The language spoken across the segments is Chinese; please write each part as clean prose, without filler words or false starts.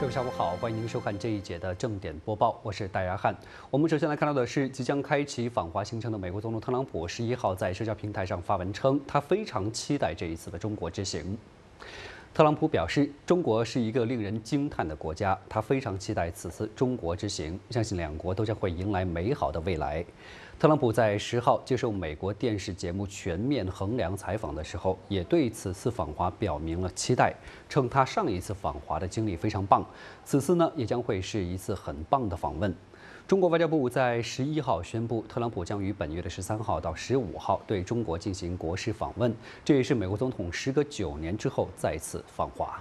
各位下午好，欢迎您收看这一节的正点播报，我是戴亚汉。我们首先来看到的是，即将开启访华行程的美国总统特朗普11号在社交平台上发文称，他非常期待这一次的中国之行。特朗普表示，中国是一个令人惊叹的国家，他非常期待此次中国之行，相信两国都将会迎来美好的未来。特朗普在10号接受美国电视节目《全面衡量》采访的时候，也对此次访华表明了期待，称他上一次访华的经历非常棒，此次呢也将会是一次很棒的访问。中国外交部在11号宣布，特朗普将于本月的13号到15号对中国进行国事访问，这也是美国总统时隔9年之后再次访华。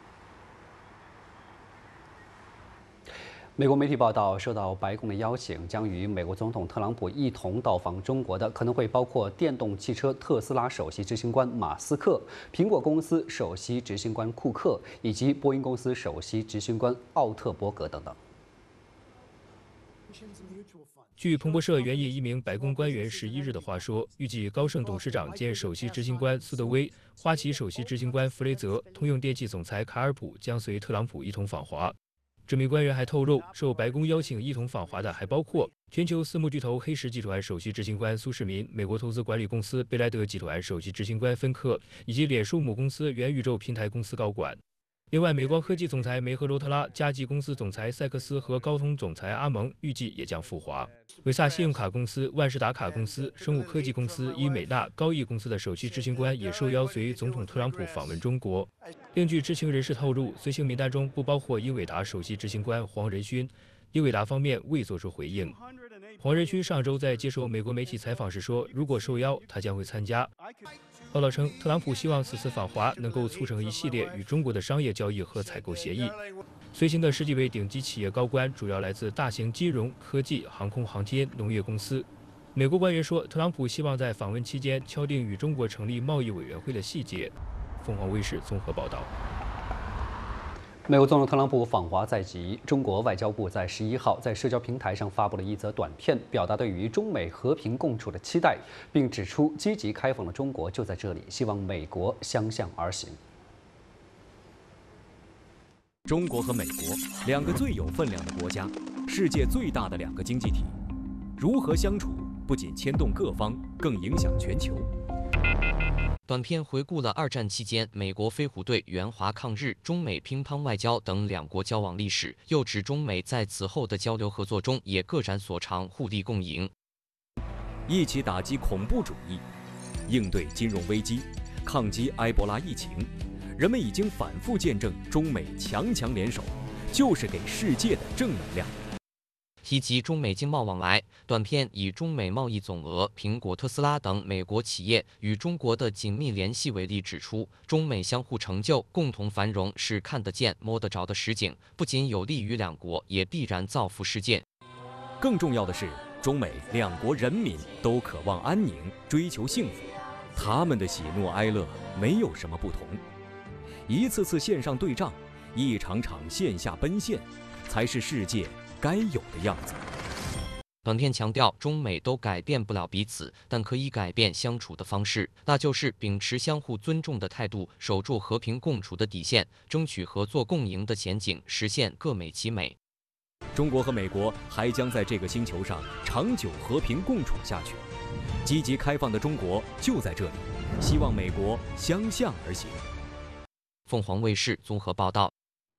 美国媒体报道，受到白宫的邀请，将与美国总统特朗普一同到访中国的，可能会包括电动汽车特斯拉首席执行官马斯克、苹果公司首席执行官库克，以及波音公司首席执行官奥特伯格等等。 据彭博社援引一名白宫官员11日的话说，预计高盛董事长兼首席执行官苏德威、花旗首席执行官弗雷泽、通用电气总裁卡尔普将随特朗普一同访华。这名官员还透露，受白宫邀请一同访华的还包括全球私募巨头黑石集团首席执行官苏世民、美国投资管理公司贝莱德集团首席执行官芬克，以及脸书母公司元宇宙平台公司高管。另外，美光科技总裁梅赫罗特拉、嘉际公司总裁塞克斯和高通总裁阿蒙预计也将赴华。维萨信用卡公司、万事达卡公司、生物科技公司、伊美纳、高毅公司的首席执行官也受邀随总统特朗普访问中国。另据知情人士透露，随行名单中不包括英伟达首席执行官黄仁勋。英伟达方面未作出回应。黄仁勋上周在接受美国媒体采访时说，如果受邀，他将会参加。报道称，特朗普希望此次访华能够促成一系列与中国的商业交易和采购协议。随行的10几位顶级企业高官主要来自大型金融、科技、航空航天、农业公司。美国官员说，特朗普希望在访问期间敲定与中国成立贸易委员会的细节。凤凰卫视综合报道。 美国总统特朗普访华在即，中国外交部在11号在社交平台上发布了一则短片，表达对于中美和平共处的期待，并指出积极开放的中国就在这里，希望美国相向而行。 中国和美国两个最有分量的国家，世界最大的两个经济体，如何相处不仅牵动各方，更影响全球。 短片回顾了2战期间美国飞虎队援华抗日、中美乒乓外交等两国交往历史，又指中美在此后的交流合作中也各展所长，互利共赢， 一起打击恐怖主义，应对金融危机，抗击埃博拉疫情。人们已经反复见证中美强联手，就是给世界的正能量。 提及中美经贸往来，短片以中美贸易总额、苹果、特斯拉等美国企业与中国的紧密联系为例，指出中美相互成就、共同繁荣是看得见、摸得着的实景，不仅有利于两国，也必然造福世界。 更重要的是，中美两国人民都渴望安宁，追求幸福，他们的喜怒哀乐没有什么不同。一次次线上对仗，一场场线下奔现，才是世界该有的样子。 短片强调，中美都改变不了彼此，但可以改变相处的方式，那就是秉持相互尊重的态度，守住和平共处的底线，争取合作共赢的前景，实现各美其美。 中国和美国还将在这个星球上长久和平共处下去。积极开放的中国就在这里，希望美国相向而行。 凤凰卫视综合报道。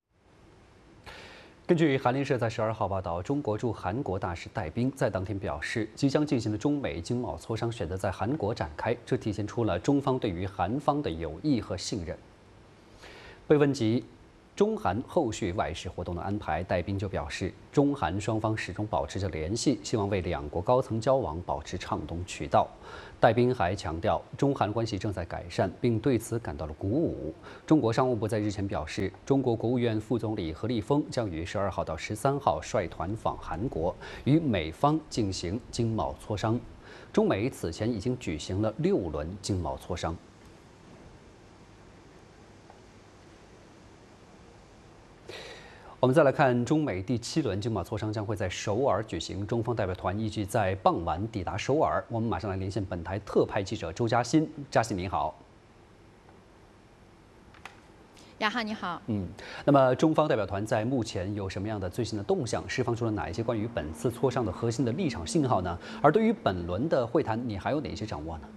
根据韩联社在12号报道，中国驻韩国大使戴斌在当天表示，即将进行的中美经贸磋商选择在韩国展开，这体现出了中方对于韩方的友谊和信任。被问及中韩后续外事活动的安排，戴斌就表示，中韩双方始终保持着联系，希望为两国高层交往保持畅通渠道。戴斌还强调，中韩关系正在改善，并对此感到了鼓舞。中国商务部在日前表示，中国国务院副总理何立峰将于12号到13号率团访韩国，与美方进行经贸磋商。中美此前已经举行了6轮经贸磋商。我们再来看中美第7轮经贸磋商将会在首尔举行，中方代表团预计在傍晚抵达首尔。我们马上来连线本台特派记者周嘉欣，嘉欣您好。 雅翰你好， 那么中方代表团在目前有什么样的最新的动向？释放出了哪一些关于本次磋商的核心的立场信号呢？而对于本轮的会谈，你还有哪些掌握呢？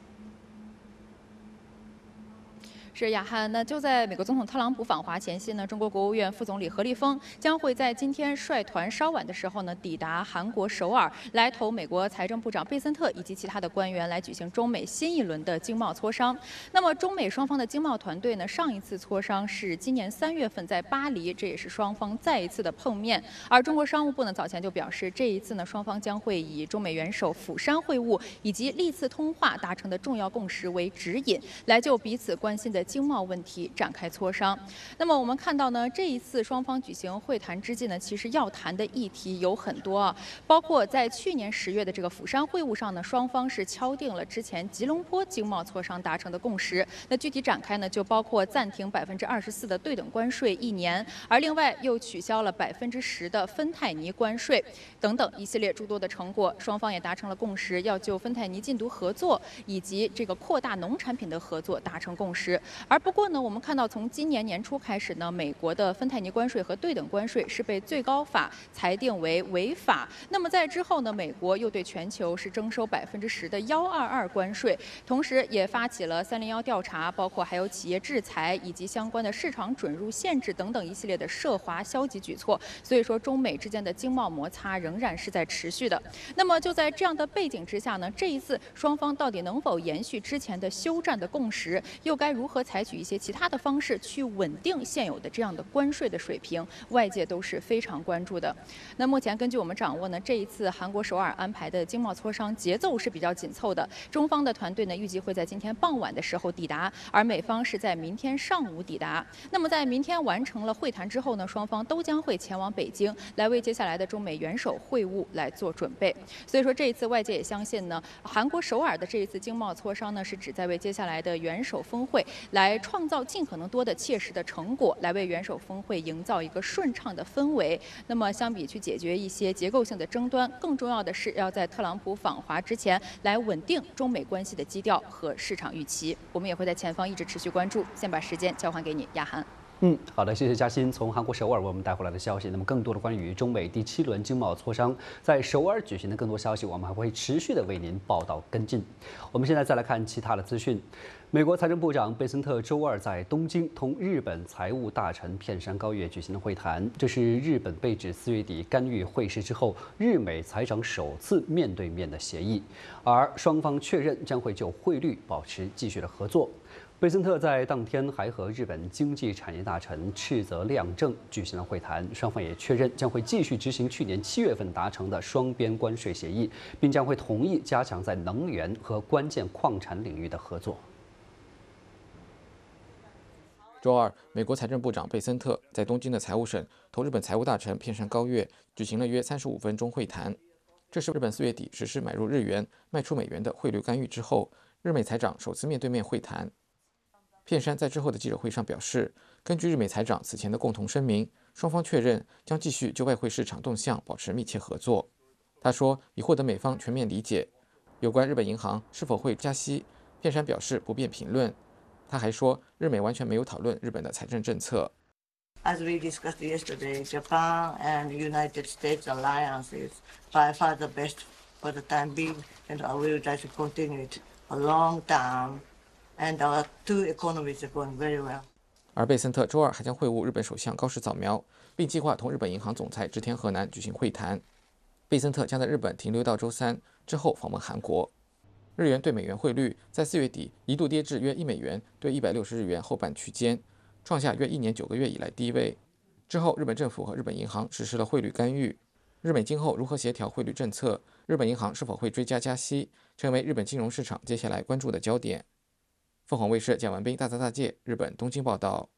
是雅翰。那就在美国总统特朗普访华前夕呢，中国国务院副总理何立峰将会在今天率团稍晚的时候呢，抵达韩国首尔，来同美国财政部长贝森特以及其他的官员来举行中美新一轮的经贸磋商。那么中美双方的经贸团队呢，上一次磋商是今年3月份在巴黎，这也是双方再一次的碰面。而中国商务部呢早前就表示，这一次呢双方将会以中美元首釜山会晤以及历次通话达成的重要共识为指引，来就彼此关心的经贸问题展开磋商。那么我们看到呢，这一次双方举行会谈之际呢，其实要谈的议题有很多啊，包括在去年10月的这个釜山会晤上呢，双方是敲定了之前吉隆坡经贸磋商达成的共识。那具体展开呢，就包括暂停24%的对等关税1年，而另外又取消了10%的芬太尼关税等等一系列诸多的成果。双方也达成了共识，要就芬太尼禁毒合作以及这个扩大农产品的合作达成共识。而不过呢，我们看到从今年年初开始呢，美国的芬太尼关税和对等关税是被最高法裁定为违法。那么在之后呢，美国又对全球是征收10%的122关税，同时也发起了301调查，包括还有企业制裁以及相关的市场准入限制等等一系列的涉华消极举措。所以说，中美之间的经贸摩擦仍然是在持续的。那么就在这样的背景之下呢，这一次双方到底能否延续之前的休战的共识，又该如何采取一些其他的方式去稳定现有的这样的关税的水平，外界都是非常关注的。那目前根据我们掌握呢，这一次韩国首尔安排的经贸磋商节奏是比较紧凑的。中方的团队呢，预计会在今天傍晚的时候抵达，而美方是在明天上午抵达。那么在明天完成了会谈之后呢，双方都将会前往北京，来为接下来的中美元首会晤来做准备。所以说，这一次外界也相信呢，韩国首尔的这一次经贸磋商呢，是旨在为接下来的元首峰会来创造尽可能多的切实的成果，来为元首峰会营造一个顺畅的氛围。那么相比去解决一些结构性的争端，更重要的是要在特朗普访华之前来稳定中美关系的基调和市场预期。我们也会在前方一直持续关注。先把时间交还给你，亚涵。 好的，谢谢嘉欣从韩国首尔为我们带回来的消息。那么更多的关于中美第7轮经贸磋商在首尔举行的更多消息，我们还会持续的为您报道跟进。我们现在再来看其他的资讯。美国财政部长贝森特周二在东京同日本财务大臣片山高月举行了会谈，这是日本被指4月底干预会试之后，日美财长首次面对面的协议，而双方确认将会就汇率保持继续的合作。贝森特在当天还和日本经济产业大臣赤泽亮正举行了会谈，双方也确认将会继续执行去年7月份达成的双边关税协议，并将会同意加强在能源和关键矿产领域的合作。 周二，美国财政部长贝森特在东京的财务省同日本财务大臣片山高月举行了约35分钟会谈。这是日本4月底实施买入日元、卖出美元的汇率干预之后，日美财长首次面对面会谈。片山在之后的记者会上表示，根据日美财长此前的共同声明，双方确认将继续就外汇市场动向保持密切合作。他说，已获得美方全面理解。有关日本银行是否会加息，片山表示不便评论。他还说，日美完全没有讨论日本的财政政策。 As we discussed yesterday, Japan and United States alliance is by far the best for the time being, and we would like to continue it a long time. And our two economies are going very well. 而贝森特周二还将会晤日本首相高市早苗，并计划同日本银行总裁植田和男举行会谈。贝森特将在日本停留到周3，之后访问韩国。日元对美元汇率在4月底一度跌至约1美元对160日元后半区间，创下约1年9个月以来低位。之后，日本政府和日本银行实施了汇率干预。日美今后如何协调汇率政策？日本银行是否会追加加息，成为日本金融市场接下来关注的焦点。凤凰卫视蒋文斌大泽大介日本东京报道。